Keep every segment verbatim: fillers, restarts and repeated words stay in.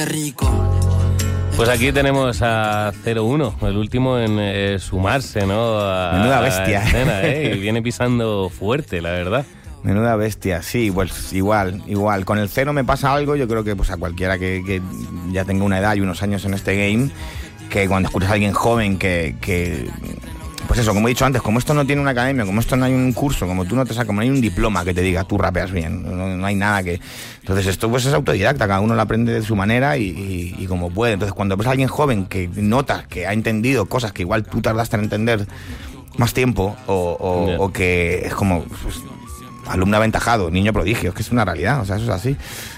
Pues aquí tenemos a cero uno, el último en eh, sumarse, ¿no? A, Menuda bestia. A la escena, ¿eh? Y viene pisando fuerte, la verdad. Menuda bestia, sí, pues igual, igual. Con el cero me pasa algo, yo creo que pues a cualquiera que, que ya tenga una edad y unos años en este game, que cuando escuchas a alguien joven que, que... Pues eso, como he dicho antes, como esto no tiene una academia, como esto no hay un curso, como tú no te sacas, como no hay un diploma que te diga tú rapeas bien, no, no hay nada que... Entonces esto pues es autodidacta, cada uno lo aprende de su manera y, y, y como puede. Entonces cuando ves a alguien joven que notas que ha entendido cosas que igual tú tardaste en entender más tiempo o, o, yeah. o que es como... Pues, alumno aventajado, niño prodigio, es que es una realidad, o sea, eso es así.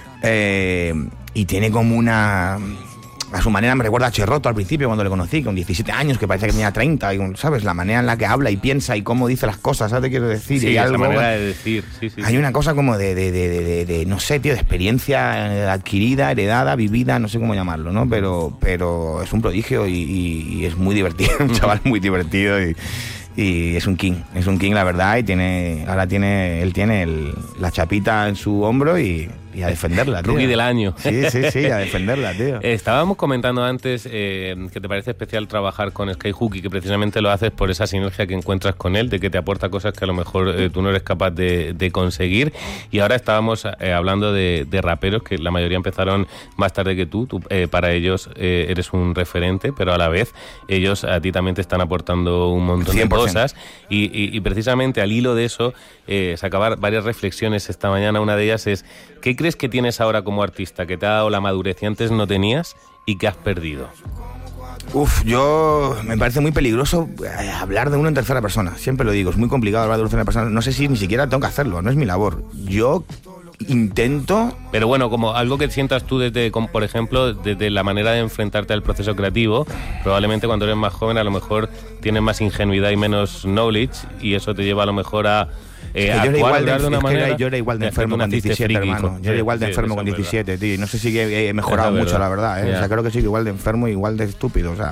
Eh, y tiene como una... A su manera me recuerda a Cherroto al principio, cuando le conocí, con diecisiete años, que parecía que tenía treinta, y, ¿sabes? La manera en la que habla y piensa y cómo dice las cosas, ¿sabes? Te quiero decir. Sí, y esa algo, manera de decir, sí, sí. Hay una cosa como de, de, de, de, de, de, no sé, tío, de experiencia adquirida, heredada, vivida, no sé cómo llamarlo, ¿no? Pero, pero es un prodigio y, y, y es muy divertido, un chaval muy divertido y... Y es un king, es un king la verdad, y tiene ahora tiene él tiene el, la chapita en su hombro y, y a defenderla, tío. Rookie del año. Sí, sí, sí, a defenderla, tío. Estábamos comentando antes eh, que te parece especial trabajar con Skyhook y que precisamente lo haces por esa sinergia que encuentras con él, de que te aporta cosas que a lo mejor eh, tú no eres capaz de, de conseguir. Y ahora estábamos eh, hablando de, de raperos que la mayoría empezaron más tarde que tú. tú eh, para ellos eh, eres un referente, pero a la vez ellos a ti también te están aportando un montón de cosas. Cosas, y, y, y precisamente al hilo de eso eh, sacabar varias reflexiones esta mañana. Una de ellas es: ¿qué crees que tienes ahora como artista que te ha dado la madurez y antes no tenías y que has perdido? Uf, yo me parece muy peligroso hablar de uno en tercera persona, siempre lo digo, es muy complicado hablar de uno en tercera persona, no sé si ni siquiera tengo que hacerlo, no es mi labor. Yo intento... Pero bueno, como algo que sientas tú desde, como por ejemplo, desde la manera de enfrentarte al proceso creativo, probablemente cuando eres más joven a lo mejor tienes más ingenuidad y menos knowledge y eso te lleva a lo mejor a... Eh, yo, era igual de, de una es manera, era, yo era igual de enfermo con diecisiete, hermano. Yo era igual de sí, enfermo con diecisiete, tío. Y no sé si he, he mejorado mucho, la verdad, ¿eh? Yeah. O sea, creo que sigo igual de enfermo y igual de estúpido, o sea.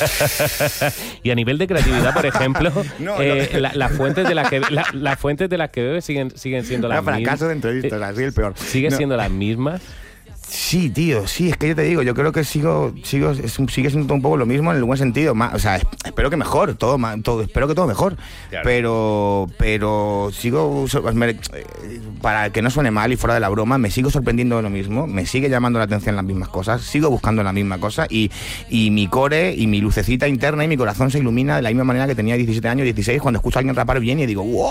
Y a nivel de creatividad, por ejemplo, no, eh, no. Las la fuentes de las que la, las fuentes de las que bebes siguen siguen siendo las no, mismas. Fracaso de entrevistas, así el peor. ¿Siguen no. siendo las mismas? Sí, tío, sí, es que yo te digo, yo creo que sigo, sigo, es, sigue siendo un poco lo mismo en el buen sentido, más, o sea, espero que mejor, todo, todo espero que todo mejor, claro. pero, pero sigo, me, para que no suene mal y fuera de la broma, me sigo sorprendiendo de lo mismo, me sigue llamando la atención las mismas cosas, sigo buscando la misma cosa y, y mi core y mi lucecita interna y mi corazón se ilumina de la misma manera que tenía diecisiete años, dieciséis, cuando escucho a alguien rapar bien y digo, ¡wow!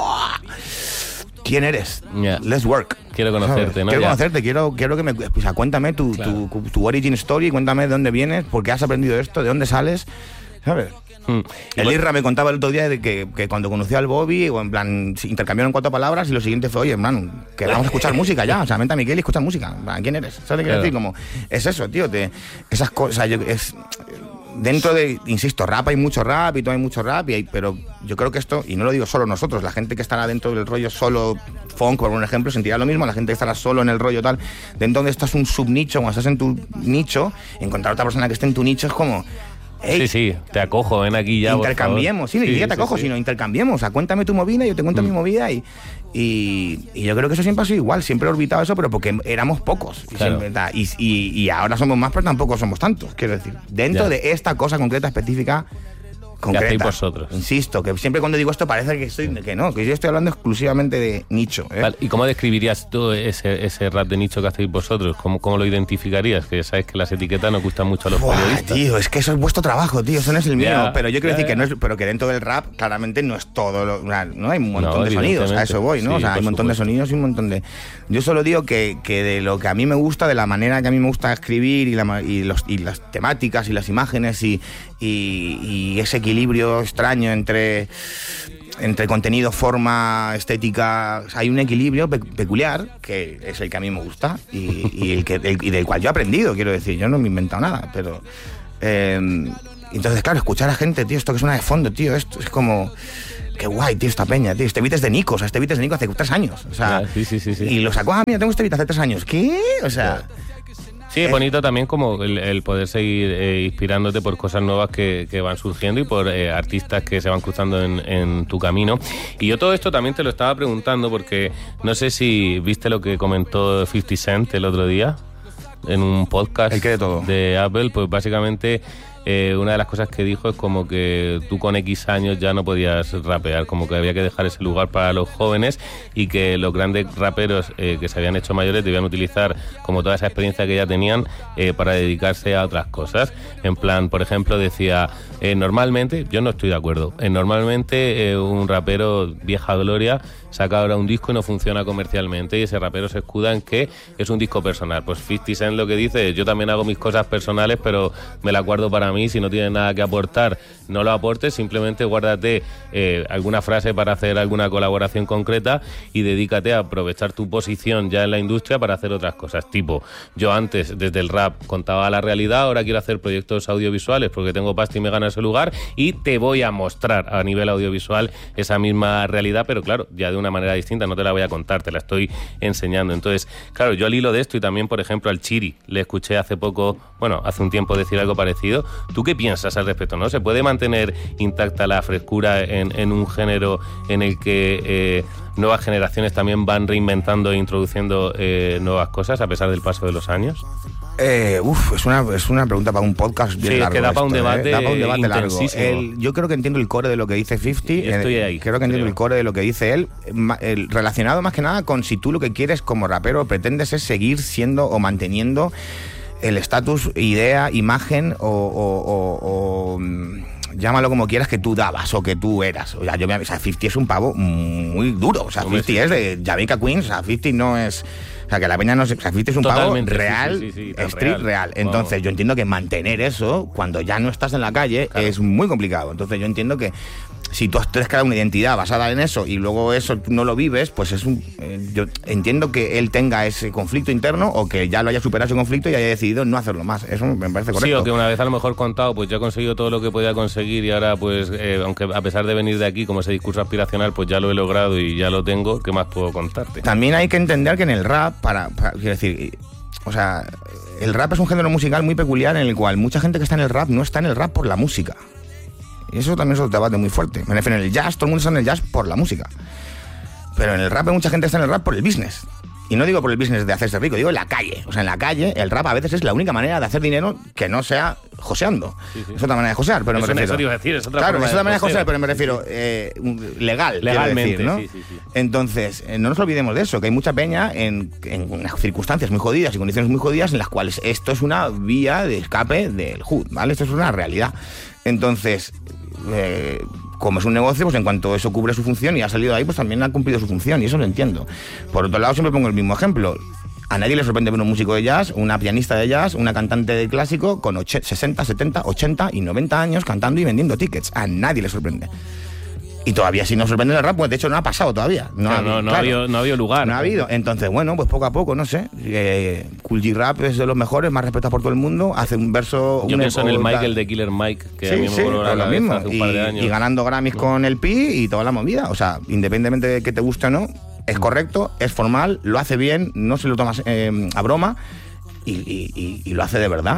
¿Quién eres? Yeah. Let's work. Quiero conocerte, ¿no? Quiero ya. conocerte, quiero, quiero que me... O sea, cuéntame tu, claro. tu, tu origin story, cuéntame de dónde vienes, por qué has aprendido esto, de dónde sales, ¿sabes? Mm. El Isra me contaba el otro día de que, que cuando conoció al Bobby, o en plan, intercambiaron cuatro palabras y lo siguiente fue, oye, en plan, que vamos a escuchar música ya, o sea, vente a Miguel y escuchar música. ¿Quién eres? ¿Sabes qué quiero decir? Como, es eso, tío, te, esas cosas, yo, es... Dentro de, insisto, rap hay mucho rap y todo hay mucho rap, y hay, pero yo creo que esto, y no lo digo solo nosotros, la gente que estará dentro del rollo solo funk, por un ejemplo, sentirá lo mismo, la gente que estará solo en el rollo tal, dentro de esto es un subnicho, cuando estás en tu nicho, encontrar otra persona que esté en tu nicho es como... Hey, sí, sí, te acojo, ven aquí ya. Intercambiemos, sí, ni siquiera te acojo, sí, sí. sino intercambiemos. O sea, cuéntame tu movida, yo te cuento mm. mi movida y, y, y yo creo que eso siempre ha sido igual, siempre he orbitado eso, pero porque éramos pocos. Claro. Siempre, y, y, y ahora somos más, pero tampoco somos tantos, quiero decir. Dentro ya. de esta cosa concreta, específica, concreta. Vosotros. Insisto, que siempre cuando digo esto parece que estoy que no, que yo estoy hablando exclusivamente de nicho. ¿eh? Vale. ¿Y cómo describirías tú ese, ese rap de nicho que hacéis vosotros? ¿Cómo, ¿Cómo lo identificaríis? Que sabes que las etiquetas no gustan mucho a los Buah, periodistas. Tío, es que eso es vuestro trabajo, tío, eso no es el mío. Ya, pero yo quiero ya, decir ya. que no es, pero que dentro del rap claramente no es todo, lo, no hay un montón no, de sonidos, a eso voy, ¿no? Sí, o sea, hay un montón supuesto. de sonidos y un montón de. Yo solo digo que, que de lo que a mí me gusta, de la manera que a mí me gusta escribir y, la, y, los, y las temáticas y las imágenes y, y, y ese equilibrio extraño entre entre contenido, forma, estética, o sea, hay un equilibrio pe- peculiar que es el que a mí me gusta y, y, el que, el, y del cual yo he aprendido, quiero decir, yo no me he inventado nada, pero eh, entonces claro, escuchar a gente, tío, esto que suena de fondo, tío, esto es como qué guay, tío, esta peña, tío, este beat es de Nico, o sea, este beat es de Nico hace tres años, o sea, ya, sí, sí, sí, sí. y lo sacó, ah, mira, tengo este beat hace tres años, ¿qué? O sea... Ya. Sí, es bonito también como el, el poder seguir eh, inspirándote por cosas nuevas que, que van surgiendo y por eh, artistas que se van cruzando en, en tu camino. Y yo todo esto también te lo estaba preguntando porque no sé si viste lo que comentó cincuenta Cent el otro día. en un podcast El que de todo. de Apple, pues básicamente eh, una de las cosas que dijo es como que tú con X años ya no podías rapear, como que había que dejar ese lugar para los jóvenes y que los grandes raperos eh, que se habían hecho mayores debían utilizar como toda esa experiencia que ya tenían eh, para dedicarse a otras cosas. En plan, por ejemplo, decía, eh, normalmente, yo no estoy de acuerdo, eh, normalmente eh, un rapero vieja gloria saca ahora un disco y no funciona comercialmente y ese rapero se escuda en que es un disco personal. Pues cincuenta Cent lo que dice es, yo también hago mis cosas personales, pero me la guardo para mí. Si no tienes nada que aportar, no lo aportes, simplemente guárdate eh, alguna frase para hacer alguna colaboración concreta y dedícate a aprovechar tu posición ya en la industria para hacer otras cosas. Tipo, yo antes desde el rap contaba la realidad, ahora quiero hacer proyectos audiovisuales porque tengo pasta y me gano ese lugar y te voy a mostrar a nivel audiovisual esa misma realidad, pero claro, ya de una manera distinta, no te la voy a contar, te la estoy enseñando. Entonces, claro, yo al hilo de esto y también, por ejemplo, al Chiri, le escuché hace poco, bueno, hace un tiempo decir algo parecido. ¿Tú qué piensas al respecto, no? ¿Se puede mantener intacta la frescura en, en un género en el que eh, nuevas generaciones también van reinventando e introduciendo eh, nuevas cosas a pesar del paso de los años? Eh, uf, es una, es una pregunta para un podcast bien sí, largo. Es que da para un esto, debate, ¿eh? Da para un debate largo. El, yo creo que entiendo el core de lo que dice cincuenta. Estoy eh, ahí. Creo que entiendo creo. el core de lo que dice él, el, relacionado más que nada con si tú lo que quieres como rapero pretendes es seguir siendo o manteniendo el estatus, idea, imagen o, o, o, o llámalo como quieras que tú dabas o que tú eras. O sea, yo, o sea, cincuenta es un pavo muy duro. O sea, cincuenta es de Jamaica Queens. O sea, cincuenta no es... O sea, que la peña no se... O sea, cincuenta es un Totalmente, pavo real, sí, sí, sí, street real. real. Entonces, Vamos. yo entiendo que mantener eso cuando ya no estás en la calle claro. es muy complicado. Entonces, yo entiendo que si tú has creado una identidad basada en eso y luego eso no lo vives, pues es un... Eh, yo entiendo que él tenga ese conflicto interno o que ya lo haya superado ese conflicto y haya decidido no hacerlo más. Eso me parece correcto. Sí, o que una vez a lo mejor contado, pues yo he conseguido todo lo que podía conseguir y ahora, pues, eh, aunque a pesar de venir de aquí como ese discurso aspiracional, pues ya lo he logrado y ya lo tengo, ¿qué más puedo contarte? También hay que entender que en el rap, para, para quiero decir, o sea, el rap es un género musical muy peculiar en el cual mucha gente que está en el rap no está en el rap por la música. Y eso también es otro debate muy fuerte. Me refiero, en el jazz, todo el mundo está en el jazz por la música. Pero en el rap hay mucha gente que está en el rap por el business. Y no digo por el business de hacerse rico, digo en la calle. O sea, en la calle el rap a veces es la única manera de hacer dinero que no sea joseando. Sí, sí. Es otra manera de josear, pero eso, me refiero... Eso te iba a decir, es otra claro, es otra manera de josear, joseo. pero me refiero eh, legal, legalmente, decir, ¿no? sí, sí, sí. Entonces, eh, no nos olvidemos de eso, que hay mucha peña en, en unas circunstancias muy jodidas y condiciones muy jodidas en las cuales esto es una vía de escape del H U D, ¿vale? Esto es una realidad. Entonces... Eh, como es un negocio, pues en cuanto eso cubre su función y ha salido ahí, pues también ha cumplido su función y eso lo entiendo. Por otro lado, siempre pongo el mismo ejemplo. A nadie le sorprende ver un músico de jazz, una pianista de jazz, una cantante de clásico con sesenta, setenta, ochenta y noventa años cantando y vendiendo tickets. A nadie le sorprende. Y todavía si nos sorprende el rap, pues de hecho no ha pasado todavía. No, claro, ha, no, no, claro, ha habido, no ha habido lugar. No ha habido. Entonces, bueno, pues poco a poco, no sé. Eh, Kool G Rap es de los mejores, más respetados por todo el mundo. Hace un verso... Yo un pienso en el Michael de Killer Mike, que sí, a mí me sí, voló la lo cabeza mismo. hace un Y, par de años. y ganando Grammys no. con el Pi y toda la movida. O sea, independientemente de que te guste o no, es correcto, es formal, lo hace bien, no se lo tomas eh, a broma y, y, y, y lo hace de verdad.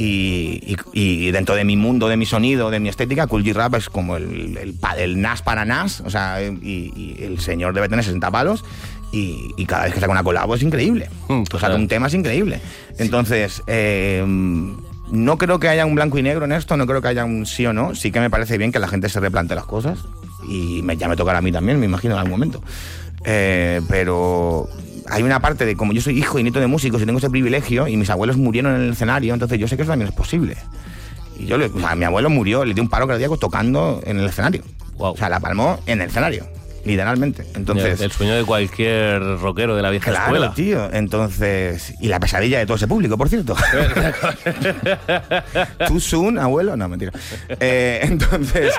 Y, y, y dentro de mi mundo, de mi sonido, de mi estética, Kool G Rap es como el, el, el N A S para N A S, o sea, y, y el señor debe tener sesenta palos y, y cada vez que saca una colabo es increíble. Mm, o sea, un tema es increíble. Entonces, eh, no creo que haya un blanco y negro en esto, no creo que haya un sí o no. Sí que me parece bien que la gente se replante las cosas y me, ya me tocará a mí también, me imagino, en algún momento. Eh, pero... hay una parte de, como yo soy hijo y nieto de músicos y tengo ese privilegio y mis abuelos murieron en el escenario, entonces yo sé que eso también es posible. Y yo, le, o sea, mi abuelo murió, le dio un paro cardíaco tocando en el escenario. Wow. O sea, la palmó en el escenario, literalmente. Entonces, el sueño de cualquier rockero de la vieja claro, escuela. Tío, entonces... Y la pesadilla de todo ese público, por cierto. Too soon, abuelo. No, mentira. Eh, entonces...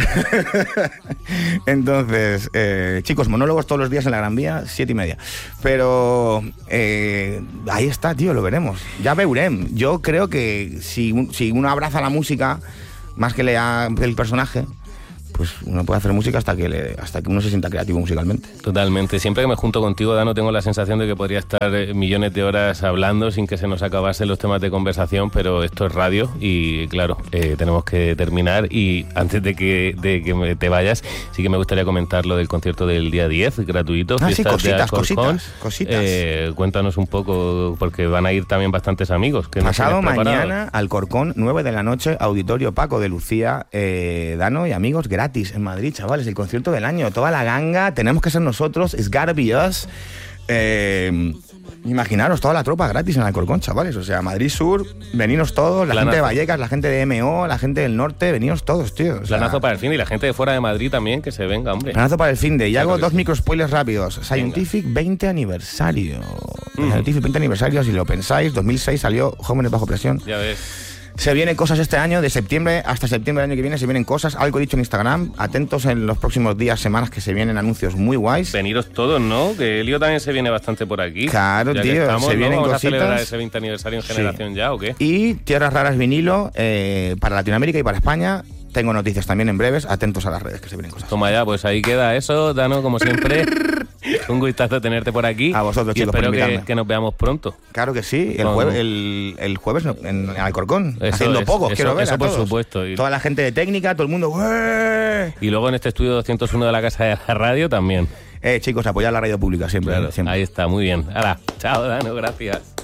entonces, eh, chicos, monólogos todos los días en la Gran Vía, siete y media. Pero eh, ahí está, tío, lo veremos. Ya veurem. Yo creo que si, si uno abraza la música más que lea el personaje... pues uno puede hacer música hasta que le, hasta que uno se sienta creativo musicalmente. Totalmente. Siempre que me junto contigo, Dano, tengo la sensación de que podría estar millones de horas hablando sin que se nos acabasen los temas de conversación, pero esto es radio y claro, eh, tenemos que terminar. Y antes de que, de que te vayas, sí que me gustaría comentar lo del concierto del día diez, gratuito. Ah, sí, cositas, cositas, cositas. Eh, cuéntanos un poco, porque van a ir también bastantes amigos. Que Pasado mañana, Alcorcón, nueve de la noche, Auditorio Paco de Lucía, eh, Dano y amigos, gratis en Madrid, chavales, el concierto del año, toda la ganga, tenemos que ser nosotros, it's gotta be us. Eh, imaginaros toda la tropa gratis en Alcorcón, chavales, o sea, Madrid Sur, veniros todos, la Planazo. gente de Vallecas, la gente de M O, la gente del norte, veniros todos, tío. O sea, Planazo para el fin de, y la gente de fuera de Madrid también, que se venga, hombre. Planazo para el fin de, y hago dos micro spoilers rápidos. Scientific venga. veinte aniversario. Mm. Scientific veinte aniversario, si lo pensáis, dos mil seis salió Jóvenes Bajo Presión. Ya ves. Se vienen cosas este año, de septiembre hasta septiembre del año que viene se vienen cosas, algo he dicho en Instagram, atentos en los próximos días, semanas que se vienen anuncios muy guays. Veniros todos, ¿no? Que Elio también se viene bastante por aquí. Claro, ya tío, estamos, se ¿no? vienen ¿Vamos cositas. a celebrar ese veinte aniversario en Generación sí. ya o qué? Y Tierras Raras vinilo eh, para Latinoamérica y para España. Tengo noticias también en breves, atentos a las redes que se vienen cosas. Toma ya, pues ahí queda eso, Dano, como siempre. Un gustazo tenerte por aquí. A vosotros, y chicos, espero por invitarme. Que, que nos veamos pronto. Claro que sí, el, jueves, el, el jueves en Alcorcón, eso haciendo es, pocos, eso, quiero ver eso a por todos. supuesto. Y toda la gente de técnica, todo el mundo. ¡Ué! Y luego en este estudio doscientos uno de la Casa de la Radio también. Eh, chicos, apoyar la radio pública siempre. Claro, siempre. Ahí está, muy bien. Hala, chao, Dano, gracias.